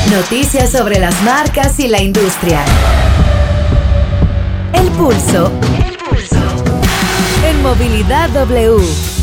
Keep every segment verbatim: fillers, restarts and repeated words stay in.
Noticias sobre las marcas y la industria. El Pulso. El Pulso. En Movilidad W.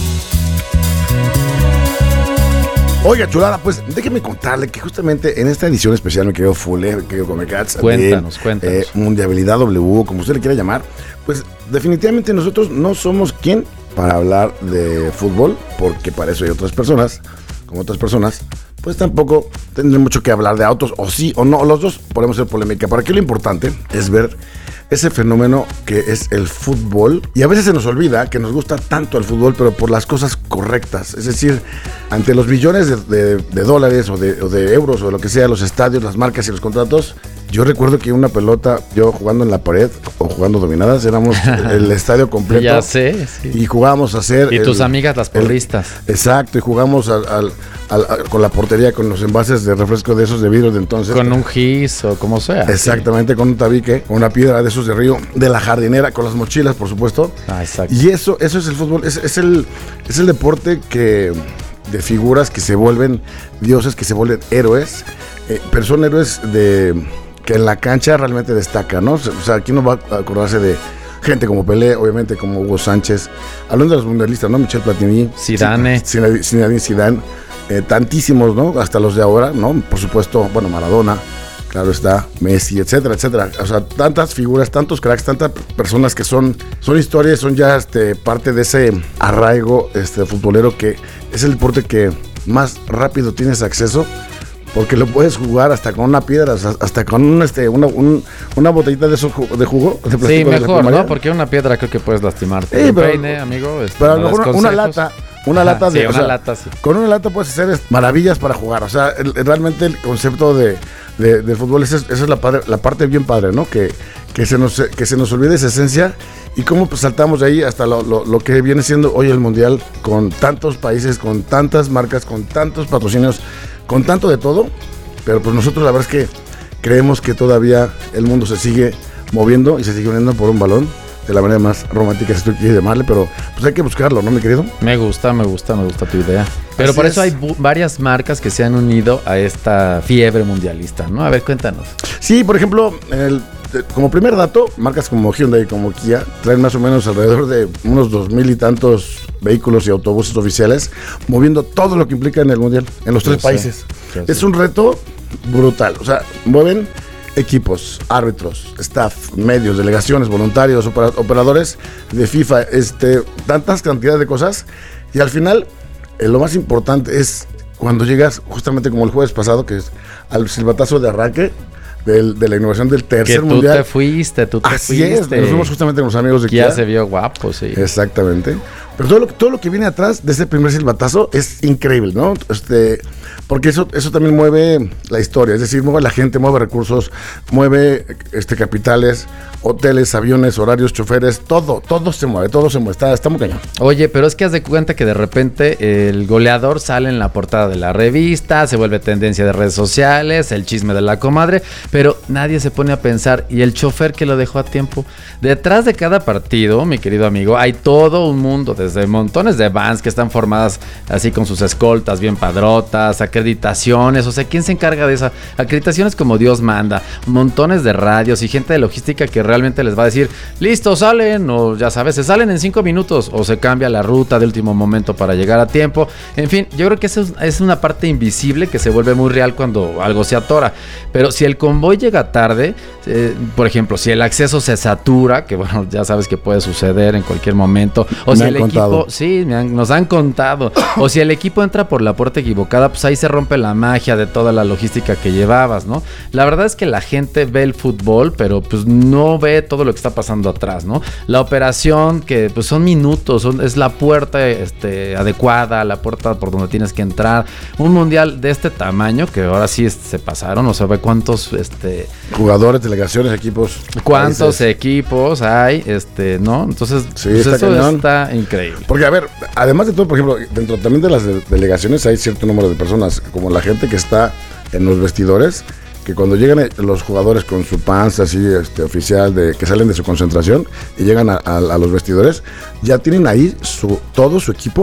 Oiga, chulada, pues déjeme contarle que justamente en esta edición especial, me querido Fule, me querido Comecats, cuéntanos, de, cuéntanos. Eh, Mundialidad W, como usted le quiera llamar, pues definitivamente nosotros no somos quien para hablar de fútbol, porque para eso hay otras personas, como otras personas, pues tampoco tendré mucho que hablar de autos, o sí o no, los dos podemos hacer polémica. Para aquí lo importante es ver ese fenómeno que es el fútbol, y a veces se nos olvida que nos gusta tanto el fútbol, pero por las cosas correctas, es decir, ante los millones de, de, de dólares o de, o de euros o lo que sea, los estadios, las marcas y los contratos. Yo recuerdo que una pelota, yo jugando en la pared o jugando dominadas, éramos el estadio completo. Ya sé, sí. Y jugábamos a hacer... Y el, tus amigas las porristas. El, exacto, y jugamos al, al, al, al, con la portería, con los envases de refresco de esos de vidrio de entonces. Con un gis o como sea. Exactamente, sí. Con un tabique, con una piedra de esos de río, de la jardinera, con las mochilas, por supuesto. Ah, exacto. Y eso, eso es el fútbol, es, es, el, es el deporte que... de figuras que se vuelven dioses, que se vuelven héroes, eh, pero son héroes de que en la cancha realmente destacan, ¿no? O sea, aquí no va a acordarse de gente como Pelé, obviamente como Hugo Sánchez, hablando de los mundialistas, ¿no? Michel Platini, Zidane, Zinedine Zidane, eh, tantísimos, ¿no? Hasta los de ahora, ¿no? Por supuesto, bueno, Maradona, claro está, Messi, etcétera, etcétera. O sea, tantas figuras, tantos cracks, tantas personas que son, son historias, son ya este, parte de ese arraigo este, futbolero, que es el deporte que más rápido tienes acceso, porque lo puedes jugar hasta con una piedra, hasta con un, este, una, un, una botellita de, eso, de jugo. De sí, mejor, ¿no? Porque una piedra creo que puedes lastimarte. Sí, pero, peine, amigo. Este, pero no una, una lata. Una Ajá, lata de. Sí, o una sea, lata, sí. Con una lata puedes hacer maravillas para jugar. O sea, el, realmente el concepto de, de, de fútbol, esa es, esa es la, padre, la parte bien padre, ¿no? Que, que, se nos, que se nos olvide esa esencia y cómo pues, saltamos de ahí hasta lo, lo, lo que viene siendo hoy el mundial, con tantos países, con tantas marcas, con tantos patrocinios, con tanto de todo. Pero pues nosotros la verdad es que creemos que todavía el mundo se sigue moviendo y se sigue uniendo por un balón, de la manera más romántica, si tú quieres llamarle, pero pues hay que buscarlo, ¿no, mi querido? Me gusta, me gusta, me gusta tu idea. Pero Así por eso es. hay bu- varias marcas que se han unido a esta fiebre mundialista, ¿no? A ver, cuéntanos. Sí, por ejemplo, el, como primer dato, marcas como Hyundai y como Kia traen más o menos alrededor de unos dos mil y tantos vehículos y autobuses oficiales, moviendo todo lo que implica en el mundial, en los tres Yo países. sé, es un reto brutal, o sea, mueven equipos, árbitros, staff, medios, delegaciones, voluntarios, opera- operadores de FIFA, este, tantas cantidades de cosas, y al final, eh, lo más importante es cuando llegas, justamente como el jueves pasado, que es al silbatazo de arranque del, de la inauguración del tercer que tú mundial. te fuiste, tú te Así fuiste. es, nos fuimos justamente con los amigos de Kia. Kia. se vio guapo, sí. Exactamente. Pero todo lo, todo lo que viene atrás de ese primer silbatazo es increíble, ¿no? Este, porque eso, eso también mueve la historia, es decir, mueve la gente, mueve recursos, mueve este, capitales, hoteles, aviones, horarios, choferes, todo, todo se mueve, todo se mueve, está, está muy cañón. Oye, pero es que haz de cuenta que de repente el goleador sale en la portada de la revista, se vuelve tendencia de redes sociales, el chisme de la comadre, pero nadie se pone a pensar, y el chofer que lo dejó a tiempo. Detrás de cada partido, mi querido amigo, hay todo un mundo, desde montones de vans que están formadas así con sus escoltas bien padrotas, acreditaciones, o sea, ¿quién se encarga de esa? Acreditaciones como Dios manda, montones de radios y gente de logística que realmente les va a decir, listo, salen, o ya sabes, se salen en cinco minutos, o se cambia la ruta de último momento para llegar a tiempo. En fin, yo creo que eso es una parte invisible que se vuelve muy real cuando algo se atora. Pero si el convoy llega tarde, eh, por ejemplo, si el acceso se satura, que bueno, ya sabes que puede suceder en cualquier momento, o me si han el contado. equipo, sí, me han, nos han contado, o si el equipo entra por la puerta equivocada, pues ahí se rompe la magia de toda la logística que llevabas, ¿no? La verdad es que la gente ve el fútbol, pero pues no ve todo lo que está pasando atrás, ¿no? La operación, que pues son minutos, son, es la puerta este, adecuada, la puerta por donde tienes que entrar. Un mundial de este tamaño, que ahora sí se pasaron, o sea, ve cuántos este, jugadores, delegaciones, equipos, cuántos países. equipos hay, este, ¿no? Entonces, Sí, pues está eso cañón. está increíble. Porque, a ver, además de todo, por ejemplo, dentro también de las de- delegaciones hay cierto número de personas, como la gente que está en los vestidores, que cuando llegan eh, los jugadores con su panza así este, oficial, de que salen de su concentración y llegan a, a- a los vestidores, ya tienen ahí su todo su equipo,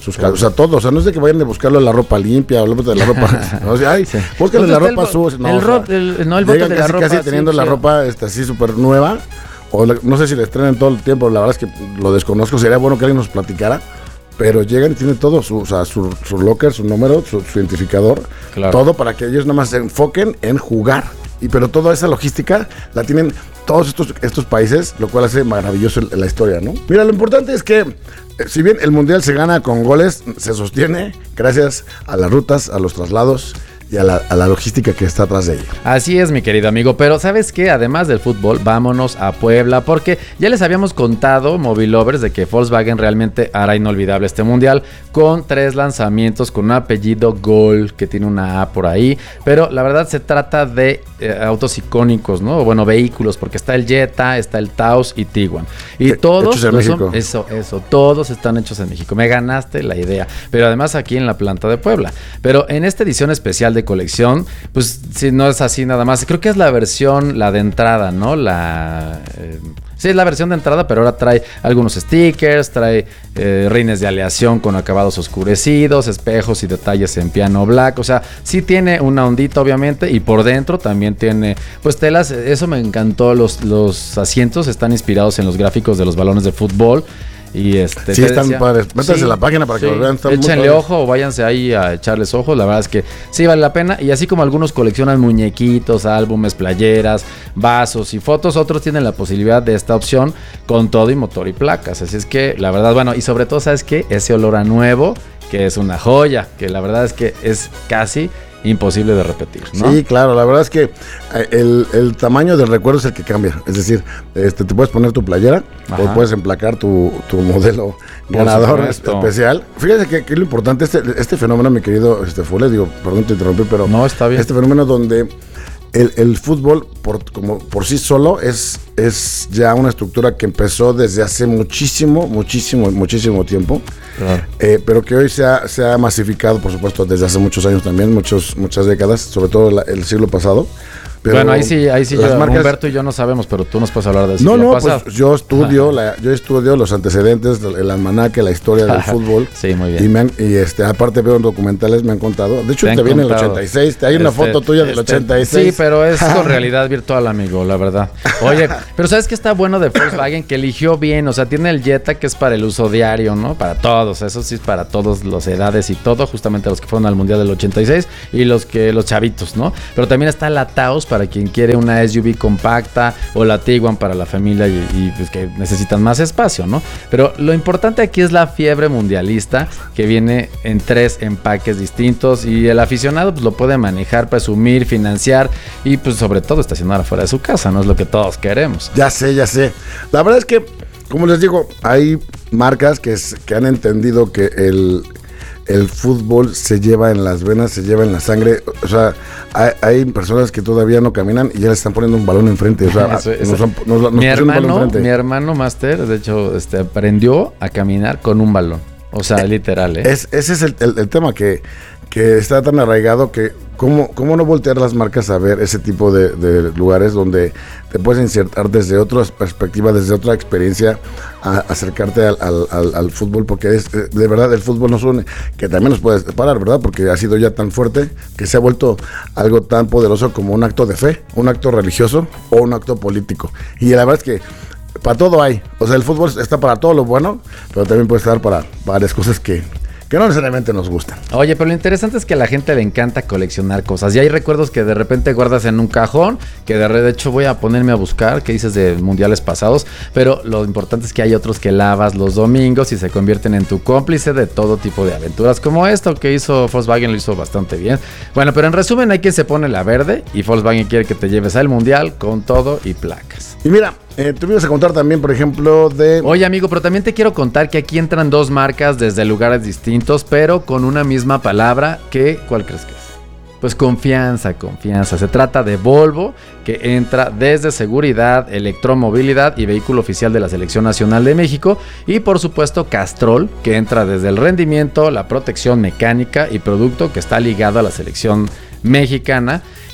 sus cal- o sea, todo, o sea, no es de que vayan a buscarlo en la ropa limpia o de la ropa, no, o sea, ay, sí. Búscale la ropa sucia, no, el, o sea, ro- el, no, el bote llegan de casi, la ropa. casi teniendo sí, la sí. ropa este, así súper nueva, o la- no sé si la estrenan todo el tiempo, la verdad es que lo desconozco, sería bueno que alguien nos platicara, pero llegan y tienen todo, su, o sea, su, su locker, su número, su, su identificador, Claro. todo para que ellos nada más se enfoquen en jugar. Y pero toda esa logística la tienen todos estos, estos países, lo cual hace maravilloso el- la historia, ¿no? Mira, lo importante es que, eh, si bien el Mundial se gana con goles, se sostiene gracias a las rutas, a los traslados y a la, a la logística que está atrás de ella. Así es, mi querido amigo, pero ¿sabes qué? Además del fútbol, vámonos a Puebla, porque ya les habíamos contado, Movilovers, de que Volkswagen realmente hará inolvidable este mundial, con tres lanzamientos, con un apellido Gol, que tiene una A por ahí, pero la verdad se trata de eh, autos icónicos, ¿no? Bueno, vehículos, porque está el Jetta, está el Taos y Tiguan. Y Eh, todos hechos en pues, son- México. eso, eso, todos están hechos en México. Me ganaste la idea, pero además aquí en la planta de Puebla. Pero en esta edición especial de colección, pues si no es así nada más, creo que es la versión, la de entrada, ¿no? La... eh, sí, es la versión de entrada, pero ahora trae algunos stickers, trae eh, rines de aleación con acabados oscurecidos, espejos y detalles en piano black. O sea, sí tiene una ondita, obviamente, y por dentro también tiene, pues, telas. Eso me encantó. Los, los asientos están inspirados en los gráficos de los balones de fútbol. Y este, Sí, te están decía- padres. Métanse en la página para que lo vean, están muy Échenle padres. ojo o váyanse ahí a echarles ojos. La verdad es que sí vale la pena. Y así como algunos coleccionan muñequitos, álbumes, playeras, vasos y fotos, otros tienen la posibilidad de esta opción con todo y motor y placas. Así es que la verdad, bueno, y sobre todo, ¿sabes qué? Ese olor a nuevo, que es una joya, que la verdad es que es casi imposible de repetir, ¿no? Sí, claro, la verdad es que eh, el, el tamaño del recuerdo es el que cambia. Es decir, este, te puedes poner tu playera Ajá. o puedes emplacar tu, tu modelo Por ganador supuesto. especial. Fíjate que, que lo importante, este, este fenómeno, mi querido este, Fules, digo, perdón te interrumpí, pero No, está bien. este fenómeno donde el, el fútbol por, como por sí solo es, es ya una estructura que empezó desde hace muchísimo, muchísimo, muchísimo tiempo. Claro. Eh, pero que hoy se ha, se ha masificado, por supuesto, desde hace muchos años también, muchos, muchas décadas, sobre todo la- el siglo pasado. Pero bueno, ahí sí, ahí sí las yo, marcas- Humberto y yo no sabemos, pero tú nos puedes hablar del No, siglo no, pasado. pues yo estudio, la, yo estudio los antecedentes, el almanaque, la historia del fútbol. Sí, muy bien. Y, me han- y este, aparte veo documentales, me han contado. De hecho, Te te, han viene el contado. ochenta y seis, te hay una Este, foto tuya del este, ochenta y seis. Sí, pero es con realidad virtual, amigo, la verdad. Oye, pero ¿sabes qué está bueno de Volkswagen? Que eligió bien, o sea, tiene el Jetta que es para el uso diario, ¿no? Para todos, eso sí es para todos las edades y todo, justamente los que fueron al Mundial del ochenta y seis y los que los chavitos, ¿no? Pero también está la Taos para quien quiere una S U V compacta o la Tiguan para la familia y, y, pues que necesitan más espacio, ¿no? Pero lo importante aquí es la fiebre mundialista que viene en tres empaques distintos y el aficionado pues lo puede manejar, presumir, financiar y pues sobre todo estacionar afuera de su casa, ¿no? Es lo que todos queremos. Ya sé, ya sé. La verdad es que, como les digo, hay marcas que, es- que han entendido que el, el fútbol se lleva en las venas, se lleva en la sangre. O sea, hay, hay personas que todavía no caminan y ya le están poniendo un balón enfrente. O sea, Eso- eso. nos, han- nos- nos mi pusieron un balón hermano, enfrente. mi hermano Master, de hecho, este, aprendió a caminar con un balón. O sea, literal, ¿eh? Es, ese es el, el- el tema que, que está tan arraigado que cómo, cómo no voltear las marcas a ver ese tipo de, de lugares donde te puedes insertar desde otra perspectiva, desde otra experiencia, a acercarte al, al- al- al fútbol, porque es eh, de verdad el fútbol nos une, que también nos puede separar, ¿verdad? Porque ha sido ya tan fuerte que se ha vuelto algo tan poderoso como un acto de fe, un acto religioso o un acto político. Y la verdad es que para todo hay. O sea, el fútbol está para todo lo bueno, pero también puede estar para varias cosas que, que no necesariamente nos gustan. Oye, pero lo interesante es que a la gente le encanta coleccionar cosas. Y hay recuerdos que de repente guardas en un cajón, que de, re- de hecho voy a ponerme a buscar, que dices de mundiales pasados, pero lo importante es que hay otros que lavas los domingos y se convierten en tu cómplice de todo tipo de aventuras, como esto que hizo Volkswagen, lo hizo bastante bien. Bueno, pero en resumen hay quien se pone la verde y Volkswagen quiere que te lleves al mundial con todo y placas. Y mira, eh, tú me ibas a contar también, por ejemplo, de... Oye, amigo, pero también te quiero contar que aquí entran dos marcas desde lugares distintos, pero con una misma palabra que, ¿cuál crees que es? Pues confianza, confianza. Se trata de Volvo, que entra desde seguridad, electromovilidad y vehículo oficial de la Selección Nacional de México. Y por supuesto Castrol, que entra desde el rendimiento, la protección mecánica y producto que está ligado a la selección mexicana.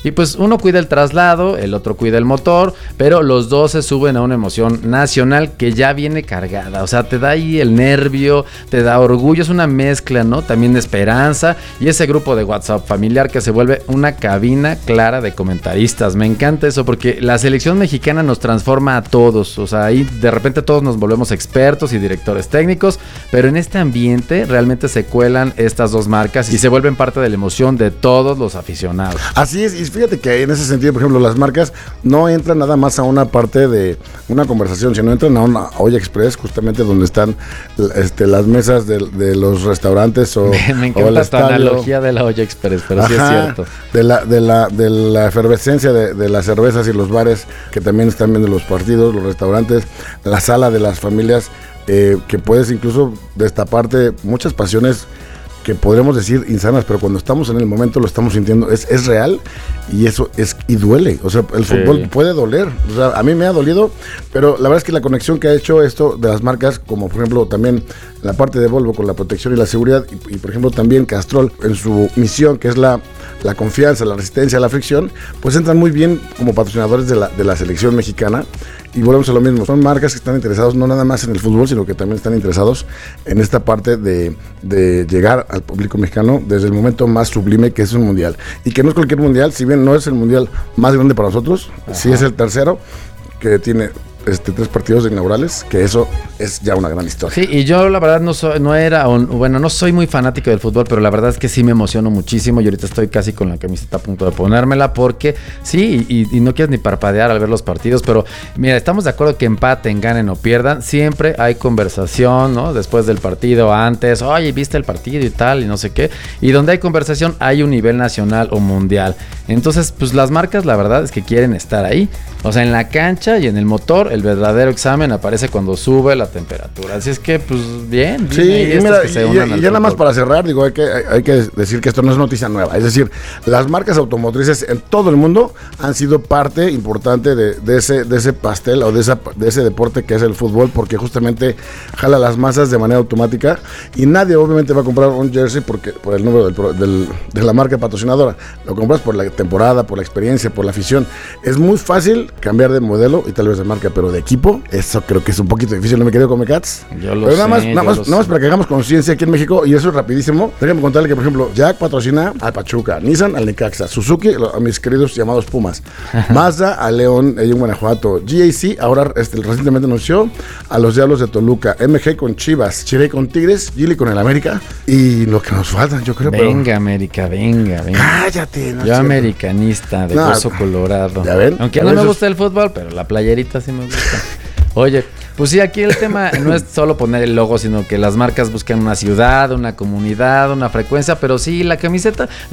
Y pues uno cuida el traslado, el otro cuida el motor, pero los dos se suben a una emoción nacional que ya viene cargada. O sea, te da ahí el nervio, te da orgullo, es una mezcla, ¿no? También de esperanza y ese grupo de WhatsApp familiar que se vuelve una cabina clara de comentaristas. Me encanta eso porque la selección mexicana nos transforma a todos. O sea, ahí de repente todos nos volvemos expertos y directores técnicos, pero en este ambiente realmente se cuelan estas dos marcas y se vuelven parte de la emoción de todos los aficionados. Así es, y fíjate que en ese sentido, por ejemplo, las marcas no entran nada más a una parte de una conversación, sino entran a una olla express, justamente donde están este, las mesas de, de los restaurantes o, me, me encanta o el tu estadio. Analogía de la olla express, pero Ajá, sí es cierto. De la, de la, de la efervescencia de, de las cervezas y los bares que también están viendo los partidos, los restaurantes, la sala de las familias, eh, que puedes incluso destaparte muchas pasiones que podríamos decir insanas, pero cuando estamos en el momento lo estamos sintiendo, es, es real y eso es y duele. O sea, el sí. fútbol puede doler. O sea, a mí me ha dolido, pero la verdad es que la conexión que ha hecho esto de las marcas, como por ejemplo también la parte de Volvo con la protección y la seguridad, y, y por ejemplo también Castrol en su misión, que es la, la confianza, la resistencia a la fricción, pues entran muy bien como patrocinadores de la, de la selección mexicana. Y volvemos a lo mismo, son marcas que están interesados no nada más en el fútbol, sino que también están interesados en esta parte de, de llegar al público mexicano desde el momento más sublime que es un mundial. Y que no es cualquier mundial, si bien no es el mundial más grande para nosotros, Ajá. sí es el tercero, que tiene este, tres partidos inaugurales, que eso es ya una gran historia. Sí, y yo la verdad no soy, no era, o, bueno, no soy muy fanático del fútbol, pero la verdad es que sí me emociono muchísimo y ahorita estoy casi con la camiseta a punto de ponérmela porque sí, y, y no quieres ni parpadear al ver los partidos, pero mira, estamos de acuerdo que empaten, ganen o pierdan, siempre hay conversación, ¿no? Después del partido, antes, oye, viste el partido y tal, y no sé qué, y donde hay conversación hay un nivel nacional o mundial. Entonces, pues las marcas la verdad es que quieren estar ahí, o sea, en la cancha y en el motor, el verdadero examen aparece cuando sube la temperatura. Así es que, pues, bien. Sí, y, mira, y, y, y ya nada más para cerrar, digo, hay que, hay, hay que decir que esto no es noticia nueva. Es decir, las marcas automotrices en todo el mundo han sido parte importante de, de, ese, de ese pastel o de, esa, de ese deporte que es el fútbol, porque justamente jala las masas de manera automática y nadie obviamente va a comprar un jersey porque, por el número del, del, de la marca patrocinadora. Lo compras por la temporada, por la experiencia, por la afición. Es muy fácil cambiar de modelo y tal vez de marca, pero de equipo, eso creo que es un poquito difícil, no me quedo con Mecats. Yo lo pero sé, nada más, nada más, nada más para que hagamos conciencia aquí en México, y eso es rapidísimo. Déjenme contarle que, por ejemplo, Jack patrocina al Pachuca, Nissan al Necaxa, Suzuki a mis queridos llamados Pumas, Mazda a León, en Guanajuato, G A C ahora este, recientemente anunció a los Diablos de Toluca, M G con Chivas, Chile con Tigres, Gili con el América, y lo que nos falta, yo creo. Venga, pero... América, venga, venga. Cállate. No yo americanista, de no, hueso colorado. ¿Ya ven? Aunque no me gusta el fútbol, pero la playerita sí me gusta. Oye, pues sí, aquí el tema no es solo poner el logo, sino que las marcas buscan una ciudad, una comunidad, una frecuencia, pero sí, la camiseta... La